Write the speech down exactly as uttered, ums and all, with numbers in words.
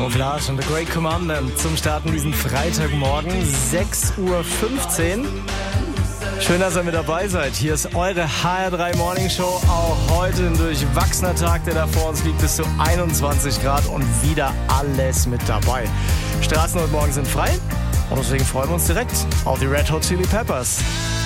Camouflage und The Great Commandment zum Starten diesen Freitagmorgen, sechs Uhr fünfzehn. Schön, dass ihr mit dabei seid. Hier ist eure H R drei Morning Show. Auch heute ein durchwachsener Tag, der da vor uns liegt, bis zu einundzwanzig Grad und wieder alles mit dabei. Straßen heute Morgen sind frei und deswegen freuen wir uns direkt auf die Red Hot Chili Peppers.